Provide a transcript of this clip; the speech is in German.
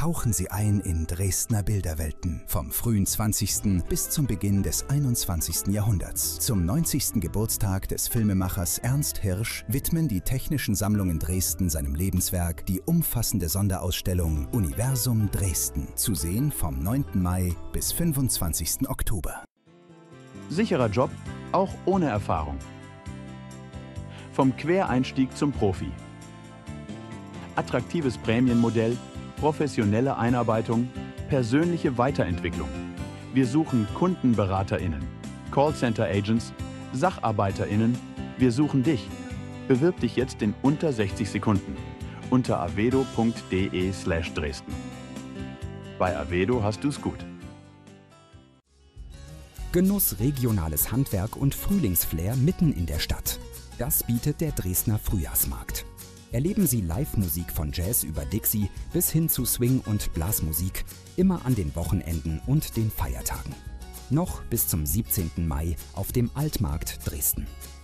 Tauchen Sie ein in Dresdner Bilderwelten vom frühen 20. bis zum Beginn des 21. Jahrhunderts. Zum 90. Geburtstag des Filmemachers Ernst Hirsch widmen die Technischen Sammlungen Dresden seinem Lebenswerk die umfassende Sonderausstellung Universum Dresden. Zu sehen vom 9. Mai bis 25. Oktober. Sicherer Job, auch ohne Erfahrung. Vom Quereinstieg zum Profi. Attraktives Prämienmodell, professionelle Einarbeitung, persönliche Weiterentwicklung. Wir suchen KundenberaterInnen, Callcenter-Agents, SacharbeiterInnen. Wir suchen dich. Bewirb dich jetzt in unter 60 Sekunden unter avedo.de/Dresden. Bei Avedo hast du's gut. Genuss regionales Handwerk und Frühlingsflair mitten in der Stadt. Das bietet der Dresdner Frühjahrsmarkt. Erleben Sie Live-Musik von Jazz über Dixie bis hin zu Swing- und Blasmusik, immer an den Wochenenden und den Feiertagen. Noch bis zum 17. Mai auf dem Altmarkt Dresden.